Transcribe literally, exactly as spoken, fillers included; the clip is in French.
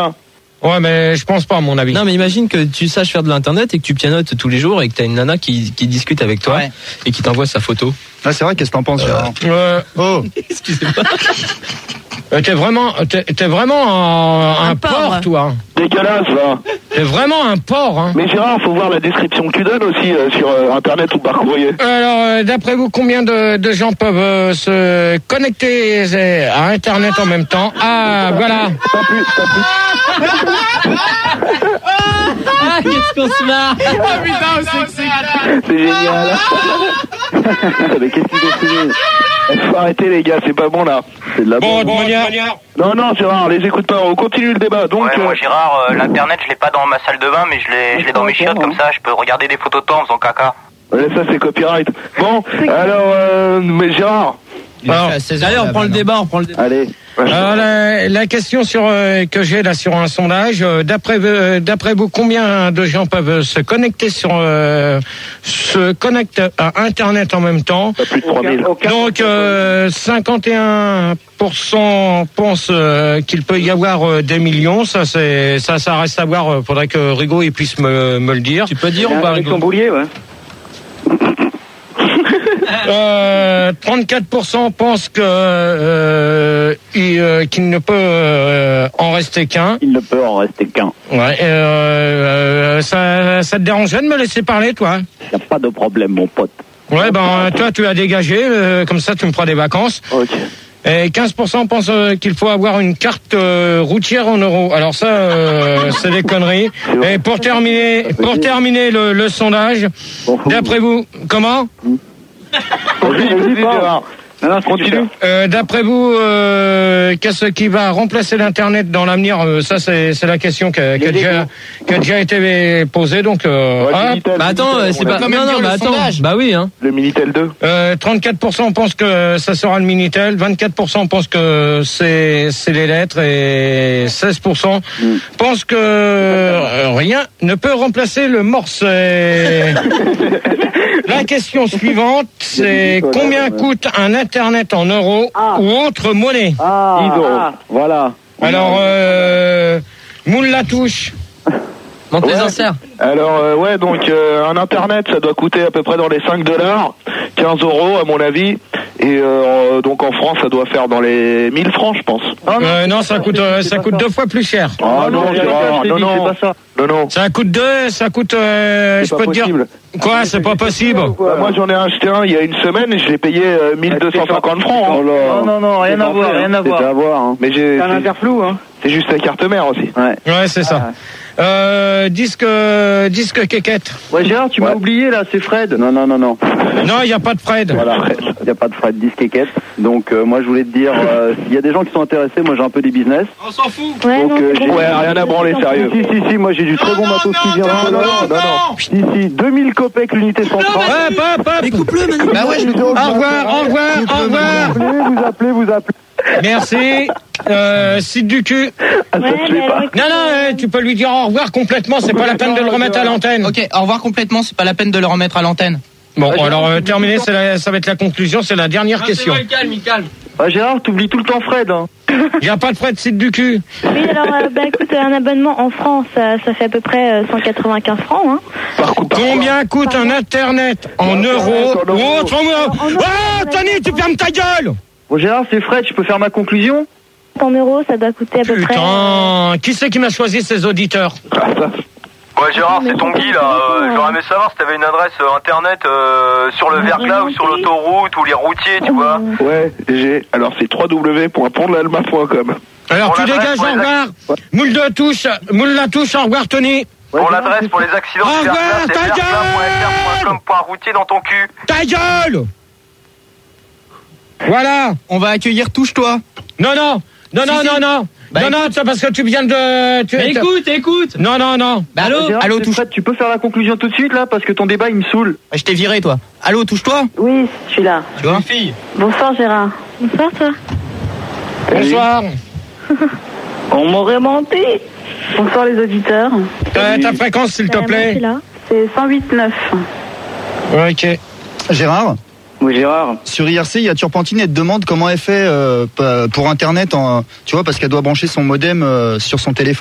bien. Ouais, mais je pense pas, à mon avis. Non, mais imagine que tu saches faire de l'internet et que tu pianotes tous les jours et que t'as une nana qui, qui discute avec toi ouais. et qui t'envoie sa photo. Ah, c'est vrai, qu'est-ce que t'en penses, Gérard ? euh, Oh excusez-moi. T'es vraiment, t'es, t'es vraiment un, un, un porc, porc, toi. Dégueulasse, va. T'es vraiment un porc, hein. Mais Gérard, faut voir la description que tu donnes aussi euh, sur euh, Internet ou par courrier. Alors, euh, d'après vous, combien de, de gens peuvent euh, se connecter euh, à Internet en même temps ? Ah, voilà. Pas plus, pas plus. Ah, qu'est-ce qu'on se marre. Ah, putain, c'est, c'est, c'est génial. Mais qu'est-ce qu'ils ont fait ? Il faut arrêter, les gars, c'est pas bon, là. C'est de la bon, bonne manière. Non, non, Gérard, les écoute pas, on continue le débat. Donc, ouais, moi, Gérard, euh, l'internet, je l'ai pas dans ma salle de bain, mais je l'ai, je l'ai dans mes chiottes, comme ça, je peux regarder des photos de toi en faisant caca. Ouais, ça, c'est copyright. Bon, alors, euh, mais Gérard. Alors, d'ailleurs, on prend le débat, on prend le débat. Allez. Alors, la, la question sur, euh, que j'ai là sur un sondage, euh, d'après, euh, d'après vous, combien de gens peuvent se connecter sur, euh, se connectent à Internet en même temps ? Pas plus de trois mille. Donc, euh, cinquante et un pour cent pensent euh, qu'il peut y avoir euh, des millions. Ça, c'est, ça, ça reste à voir. Euh, faudrait que Rigaud il puisse me, me le dire. Tu peux dire ou pas, Rigaud ? Son boulier, ouais. Euh, trente-quatre pour cent pensent que euh, il, euh, qu'il ne peut euh, en rester qu'un. Il ne peut en rester qu'un. Ouais. Euh, euh, ça, ça te dérangerait de me laisser parler, toi ? Y a pas de problème, mon pote. Ouais, ben toi, tu as dégagé. Euh, comme ça, tu me feras des vacances. Ok. Et quinze pour cent pensent euh, qu'il faut avoir une carte euh, routière en euros. Alors ça, euh, c'est des conneries. Et pour terminer, pour terminer le, le sondage, d'après vous, comment ? Vas-y, vas-y, pas. Non, non, continue. Euh, d'après vous, euh, qu'est-ce qui va remplacer l'Internet dans l'avenir ? euh, Ça, c'est, c'est la question qui a, qui a, déjà, qui a déjà été posée. Donc, euh, ouais, ah, bah attends, Minitel, c'est pas. Non, non, bah attends. Sondage. Bah oui, hein. Le Minitel deux. Euh, trente-quatre pour cent pensent que ça sera le Minitel, vingt-quatre pour cent pensent que c'est, c'est les lettres et seize pour cent mm. pensent que euh, rien ne peut remplacer le Morse. La question suivante, c'est combien coûte un Internet en euros ah. ou autre monnaie ? Ah, dix euros. Ah. Voilà. Alors, euh, moule la touche. Monte ouais. les enserts. Alors, euh, ouais, donc, euh, un Internet, ça doit coûter à peu près dans les cinq dollars, quinze euros à mon avis. Et euh, donc en France, ça doit faire dans les mille francs, je pense. Ah, non, euh, non, ça coûte, euh, ça coûte deux fois plus cher. Ah non, non, non, non, non, c'est pas ça. Non, non. Ça coûte deux, ça coûte, euh, je peux te dire. Quoi, c'est pas possible. Bah, moi, j'en ai acheté un il y a une semaine et je l'ai payé euh, mille deux cent cinquante francs. Hein. Non, non, non, rien à voir, rien à voir. C'est à voir, hein. Mais j'ai. C'est un interflou, hein. C'est juste la carte mère aussi. Ouais, ouais, c'est ça. Ah. Euh, disque, disque quéquette. Ouais, Gérard, tu ouais. m'as oublié là, c'est Fred. Non, non, non, non. Non, il n'y a pas de Fred. Voilà, il n'y a pas de Fred, disque quéquette. Donc, euh, moi, je voulais te dire, euh, s'il y a des gens qui sont intéressés, moi, j'ai un peu des business. On s'en fout. Ouais, donc, euh, j'ai... ouais, rien à branler, sérieux. Si, si, si, moi, j'ai du très bon matos qui vient. Non, non, non, non, non. Si, si, deux mille copecs l'unité centrale. Hop, hop, hop. Mais coupe-le, Manu. Bah ouais, je me Au revoir, au revoir, au revoir. Vous appelez, vous appelez. Merci. Euh, site du cul. Ah, ça se fait pas. Non, non, tu peux lui dire au revoir complètement, c'est pas la peine de le remettre à l'antenne. Ok, au revoir complètement, c'est pas la peine de le remettre à l'antenne. Bon, alors euh, terminé, c'est la, ça va être la conclusion, c'est la dernière non, question. C'est bon, calme, calme. Ah, Gérard, t'oublies tout le temps Fred. Hein. Il n'y a pas de Fred, site du cul. Oui, alors, euh, bah écoute, un abonnement en France, ça, ça fait à peu près euh, cent quatre-vingt-quinze francs. Hein. Par coup, par Combien coûte par un Internet en ouais, euros ou autre en euros? Oh, Tony, tu fermes ta gueule. Bon, Gérard, c'est Fred, je peux faire ma conclusion? En euros, ça doit coûter à peu Putain, près. Putain, qui c'est qui m'a choisi ces auditeurs? Ouais, Gérard, c'est ton Guy là. Euh, J'aurais aimé savoir si t'avais une adresse euh, internet euh, sur le Verglas ou sur l'autoroute ou les routiers, tu vois. Ouais, j'ai. Alors c'est w w w point pont de l'alma point com. Alors tu dégages, au revoir. Moule de touche, moule la touche, au revoir, Tony. Pour ouais, l'adresse pour les accidents du Verglas, c'est verglas point f r point com point routier dans ton cul. Ta gueule. Voilà. On va accueillir Touche-toi. Non, non. Non, non, si, non, si. non. Bah, non, non, c'est parce que tu viens de... Tu, Mais écoute, écoute. Non, non, non. Bah, allô, Gérard, allô, touche. Fred, tu peux faire la conclusion tout de suite, là, parce que ton débat, il me saoule. Bah, je t'ai viré, toi. Allô, touche-toi. Oui, je suis là. Tu vois, une fille. Bonsoir, Gérard. Bonsoir, toi. Bonsoir. On m'aurait menti. Bonsoir, les auditeurs. Euh, ta fréquence, s'il te plaît. Là. C'est cent huit neuf. Ok. Gérard ? Oui, Gérard. Sur I R C, il y a Turpentine, elle te demande comment elle fait euh, pour Internet, en, tu vois, parce qu'elle doit brancher son modem euh, sur son téléphone.